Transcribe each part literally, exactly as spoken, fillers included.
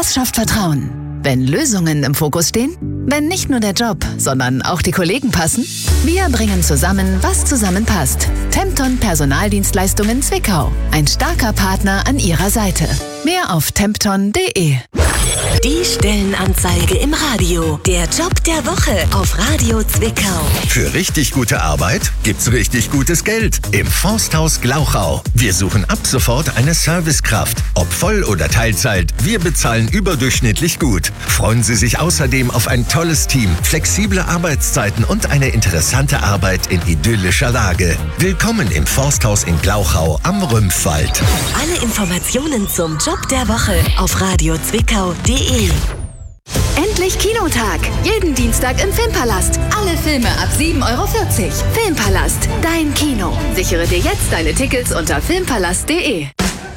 Das schafft Vertrauen. Wenn Lösungen im Fokus stehen, wenn nicht nur der Job, sondern auch die Kollegen passen, wir bringen zusammen, was zusammenpasst. Tempton Personaldienstleistungen Zwickau. Ein starker Partner an Ihrer Seite. Mehr auf tempton punkt de. Die Stellenanzeige im Radio. Der Job der Woche auf Radio Zwickau. Für richtig gute Arbeit gibt's richtig gutes Geld im Forsthaus Glauchau. Wir suchen ab sofort eine Servicekraft. Ob Voll- oder Teilzeit, wir bezahlen überdurchschnittlich gut. Freuen Sie sich außerdem auf ein tolles Team, flexible Arbeitszeiten und eine interessante Arbeit in idyllischer Lage. Willkommen im Forsthaus in Glauchau am Rümpfwald. Alle Informationen zum Job der Woche auf radio zwickau punkt de. Endlich Kinotag. Jeden Dienstag im Filmpalast. Alle Filme ab sieben Euro vierzig. Filmpalast, dein Kino. Sichere dir jetzt deine Tickets unter filmpalast punkt de.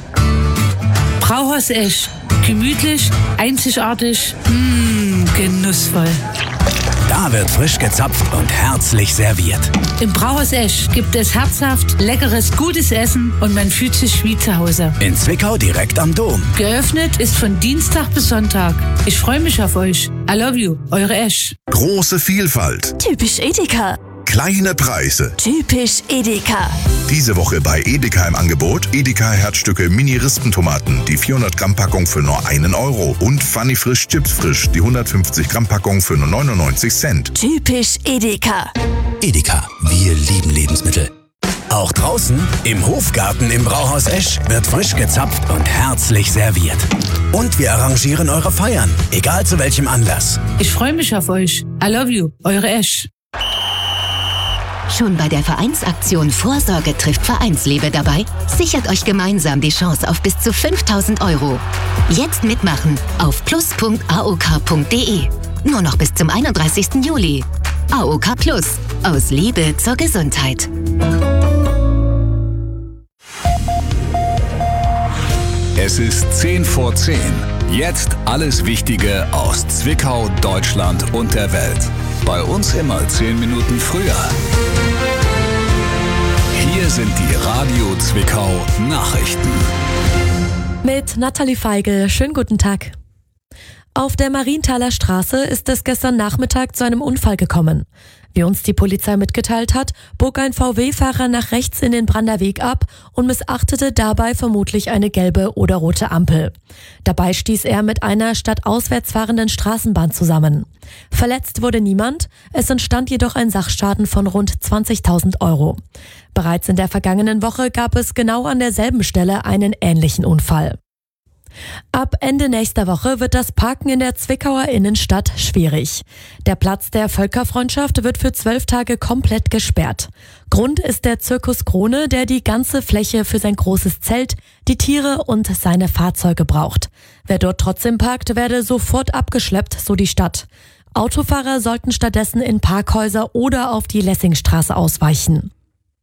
Brauhaus Esch. Gemütlich, einzigartig, mh, genussvoll. Da wird frisch gezapft und herzlich serviert. Im Brauhaus Esch gibt es herzhaft, leckeres, gutes Essen und man fühlt sich wie zu Hause. In Zwickau direkt am Dom. Geöffnet ist von Dienstag bis Sonntag. Ich freue mich auf euch. I love you, eure Esch. Große Vielfalt. Typisch Edeka. Kleine Preise. Typisch Edeka. Diese Woche bei Edeka im Angebot Edeka Herzstücke Mini-Rispentomaten, die vierhundert Gramm Packung für nur einen Euro und Funny Frisch Chips Frisch, die hundertfünfzig Gramm Packung für nur neunundneunzig Cent. Typisch Edeka. Edeka, wir lieben Lebensmittel. Auch draußen, im Hofgarten im Brauhaus Esch, wird frisch gezapft und herzlich serviert. Und wir arrangieren eure Feiern, egal zu welchem Anlass. Ich freue mich auf euch. I love you, eure Esch. Schon bei der Vereinsaktion Vorsorge trifft Vereinsliebe dabei? Sichert euch gemeinsam die Chance auf bis zu fünftausend Euro. Jetzt mitmachen auf plus punkt a o k punkt de. Nur noch bis zum einunddreißigsten Juli. A O K Plus. Aus Liebe zur Gesundheit. Es ist zehn vor zehn. Jetzt alles Wichtige aus Zwickau, Deutschland und der Welt. Bei uns immer zehn Minuten früher. Hier sind die Radio Zwickau Nachrichten. Mit Nathalie Feigl. Schönen guten Tag. Auf der Marienthaler Straße ist es gestern Nachmittag zu einem Unfall gekommen. Wie uns die Polizei mitgeteilt hat, bog ein V W-Fahrer nach rechts in den Brander Weg ab und missachtete dabei vermutlich eine gelbe oder rote Ampel. Dabei stieß er mit einer stadtauswärts fahrenden Straßenbahn zusammen. Verletzt wurde niemand, es entstand jedoch ein Sachschaden von rund zwanzigtausend Euro. Bereits in der vergangenen Woche gab es genau an derselben Stelle einen ähnlichen Unfall. Ab Ende nächster Woche wird das Parken in der Zwickauer Innenstadt schwierig. Der Platz der Völkerfreundschaft wird für zwölf Tage komplett gesperrt. Grund ist der Zirkus Krone, der die ganze Fläche für sein großes Zelt, die Tiere und seine Fahrzeuge braucht. Wer dort trotzdem parkt, werde sofort abgeschleppt, so die Stadt. Autofahrer sollten stattdessen in Parkhäuser oder auf die Lessingstraße ausweichen.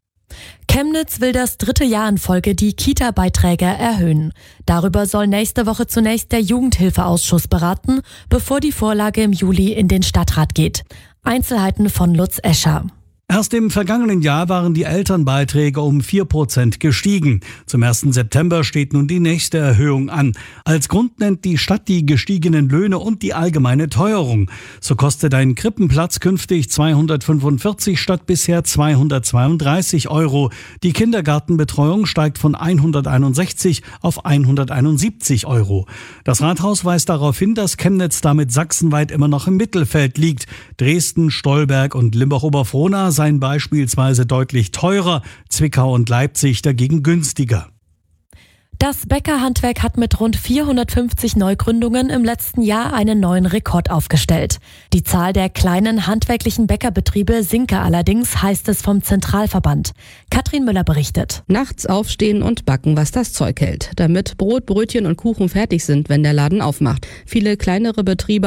Chemnitz will das dritte Jahr in Folge die Kita-Beiträge erhöhen. Darüber soll nächste Woche zunächst der Jugendhilfeausschuss beraten, bevor die Vorlage im Juli in den Stadtrat geht. Einzelheiten von Lutz Escher. Erst im vergangenen Jahr waren die Elternbeiträge um vier Prozent gestiegen. Zum ersten September steht nun die nächste Erhöhung an. Als Grund nennt die Stadt die gestiegenen Löhne und die allgemeine Teuerung. So kostet ein Krippenplatz künftig zweihundertfünfundvierzig statt bisher zweihundertzweiunddreißig Euro. Die Kindergartenbetreuung steigt von hunderteinundsechzig auf hunderteinundsiebzig Euro. Das Rathaus weist darauf hin, dass Chemnitz damit sachsenweit immer noch im Mittelfeld liegt. Dresden, Stolberg und Limbach-Oberfrohna seien beispielsweise deutlich teurer, Zwickau und Leipzig dagegen günstiger. Das Bäckerhandwerk hat mit rund vierhundertfünfzig Neugründungen im letzten Jahr einen neuen Rekord aufgestellt. Die Zahl der kleinen handwerklichen Bäckerbetriebe sinke allerdings, heißt es vom Zentralverband. Katrin Müller berichtet. Nachts aufstehen und backen, was das Zeug hält, damit Brot, Brötchen und Kuchen fertig sind, wenn der Laden aufmacht. Viele kleinere Betriebe